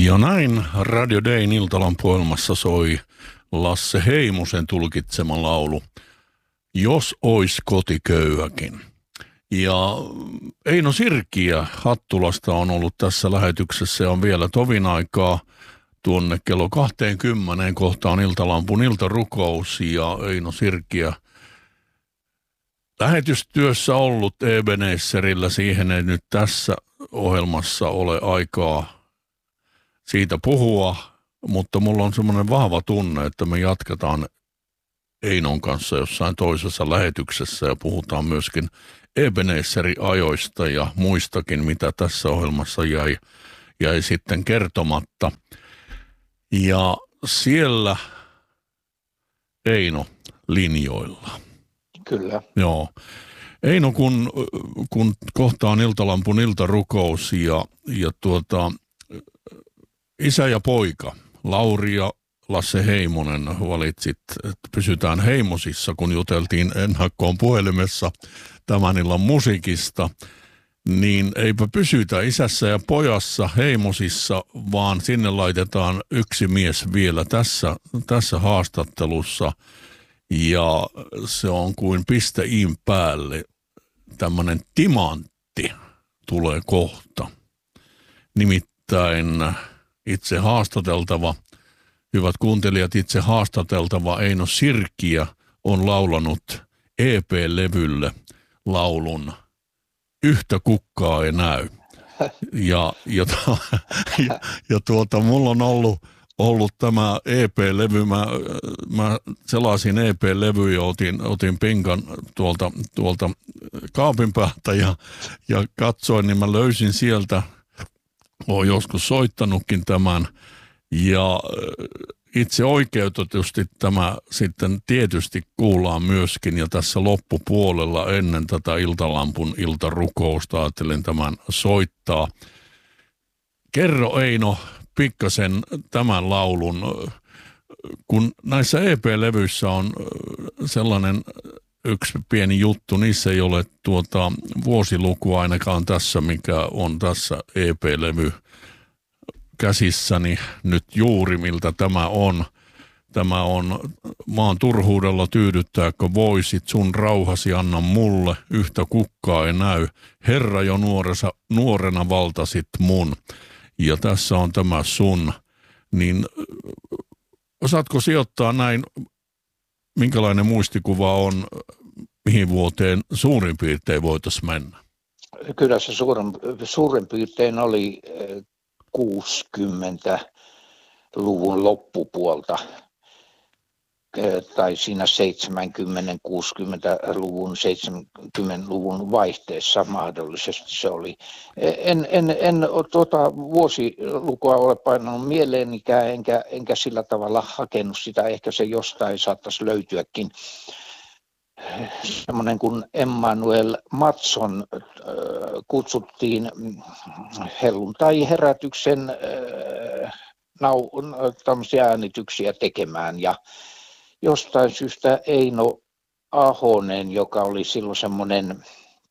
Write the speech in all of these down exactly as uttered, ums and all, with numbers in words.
Ja näin Radio Dayn iltalampuohjelmassa soi Lasse Heimosen tulkitsema laulu Jos ois kotiköyhäkin. Ja Eino Sirkiä Hattulasta on ollut tässä lähetyksessä ja on vielä tovin aikaa tuonne kello kaksikymmentä kohtaan iltalampun iltarukous ja Eino Sirkiä lähetystyössä ollut Ebenezerillä. Siihen ei nyt tässä ohjelmassa ole aikaa siitä puhua, mutta mulla on semmoinen vahva tunne, että me jatketaan Einon kanssa jossain toisessa lähetyksessä ja puhutaan myöskin Ebenezer-ajoista ja muistakin, mitä tässä ohjelmassa jäi, jäi sitten kertomatta. Ja siellä Eino linjoilla. Kyllä. Joo. Eino, kun, kun kohta on iltalampun iltarukous ja, ja tuota, isä ja poika, Lauri ja Lasse Heimonen, valitsit, että pysytään Heimosissa, kun juteltiin ennakkoon puhelimessa tämän illan musiikista, niin eipä pysytä isässä ja pojassa Heimosissa, vaan sinne laitetaan yksi mies vielä tässä, tässä haastattelussa, ja se on kuin piste iin päälle. Tämmöinen timantti tulee kohta. Nimittäin itse haastateltava, hyvät kuuntelijat, itse haastateltava Eino Sirkiä on laulanut E P-levylle laulun Yhtä kukkaa ei näy. Ja, ja, ja, ja tuota, mulla on ollut, ollut tämä E P-levy, mä, mä selasin E P-levyä ja otin, otin pinkan tuolta, tuolta kaapin päältä ja, ja katsoin, niin mä löysin sieltä, olen joskus soittanutkin tämän, ja itse oikeutetusti tämä sitten tietysti kuullaan myöskin, ja tässä loppupuolella ennen tätä iltalampun iltarukousta ajattelin tämän soittaa. Kerro Eino pikkasen tämän laulun, kun näissä E P-levyissä on sellainen yksi pieni juttu, niissä ei ole tuota vuosiluku ainakaan tässä, mikä on tässä E P-levy käsissäni nyt juuri, miltä tämä on. Tämä on maan turhuudella tyydyttääkö voisit, sun rauhasi anna mulle, yhtä kukkaa ei näy. Herra jo nuoresa, nuorena valtasit mun. Ja tässä on tämä sun. Niin osaatko sijoittaa näin, minkälainen muistikuva on, mihin vuoteen suurin piirtein voitaisiin mennä? Kyllä se suurin, suurin piirtein oli kuusikymmentäluvun loppupuolta tai siinä seitsemänkymmentä-kuusikymmentäluvun, seitsemänkymmentäluvun vaihteessa mahdollisesti se oli. En, en, en tuota vuosilukua ole painanut mieleenikään, enkä, enkä sillä tavalla hakenut sitä, ehkä se jostain saattaisi löytyäkin. Semmoinen kuin Emmanuel Matson äh, kutsuttiin helluntai-herätyksen äh, nau, tämmöisiä äänityksiä tekemään, ja jostain syystä Eino Ahonen, joka oli silloin semmoinen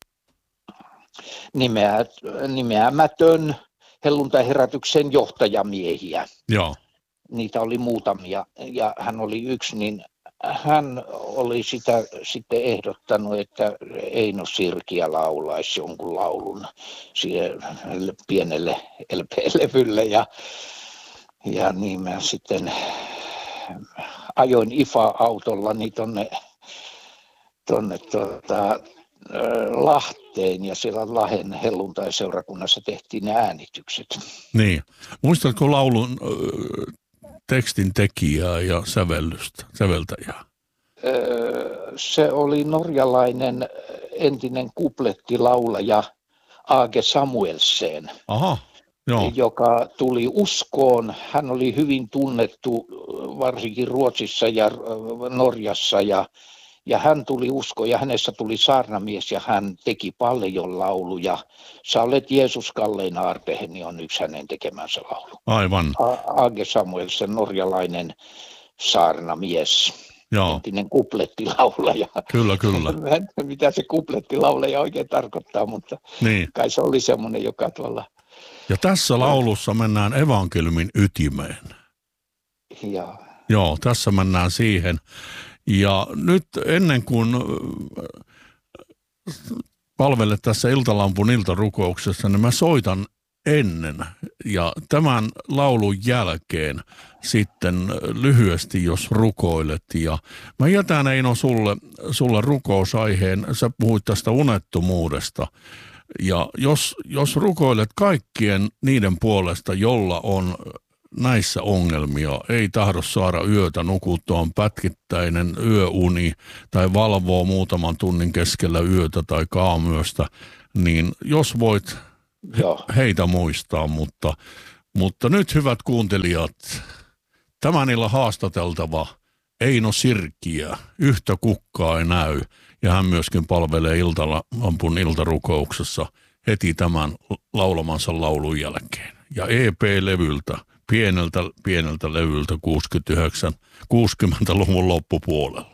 nimeä, nimeämätön helluntai-herätyksen johtajamiehiä. Joo. Niitä oli muutamia, ja hän oli yksi, niin hän oli sitä sitten ehdottanut, että Eino Sirkiä laulaisi jonkun laulun siihen pienelle L P-levylle, ja, ja niin mä sitten ajoin I F A-autollani tonne, tonne tuota, Lahteen, ja siellä Lahden helluntai-seurakunnassa tehtiin ne äänitykset. Niin. Muistatko laulun tekstin tekijää ja sävellystä, säveltäjää? Se oli norjalainen entinen kuplettilaulaja Age Samuelsen. Aha, joo. Joka tuli uskoon. Hän oli hyvin tunnettu varsinkin Ruotsissa ja Norjassa, ja, ja hän tuli uskoon, ja hänessä tuli saarnamies, ja hän teki paljon lauluja. Sä olet Jeesus kallein aarteeni on yksi hänen tekemänsä laulu. Aivan. Age Samuelsen, norjalainen saarnamies. Joo. Entinen kuplettilaulaja. Kyllä, kyllä. Mitä se kuplettilaulaja oikein tarkoittaa, mutta niin. Kai se oli semmoinen, joka tuolla Ja tässä laulussa mennään evankeliumin ytimeen. Joo. Joo, tässä mennään siihen. Ja nyt ennen kuin palvelet tässä Iltalampun iltarukouksessa, niin mä soitan ennen ja tämän laulun jälkeen sitten lyhyesti, jos rukoilet. Ja mä jätän, Eino, sulle, sulle rukousaiheen. Sä puhuit tästä unettomuudesta. Ja jos, jos rukoilet kaikkien niiden puolesta, jolla on näissä ongelmia, ei tahdo saada yötä nukuttua, on pätkittäinen yöuni tai valvoo muutaman tunnin keskellä yötä tai kaamyöstä, niin jos voit Joo. heitä muistaa, mutta, mutta nyt hyvät kuuntelijat, tämän illan haastateltava Eino Sirkkiä, yhtä kukkaa ei näy, ja hän myöskin palvelee Iltalampun iltarukouksessa heti tämän laulamansa laulun jälkeen. Ja E P-levyltä, pieneltä, pieneltä levyltä kuusikymmentäyhdeksän, kuusikymmentäluvun loppupuolella.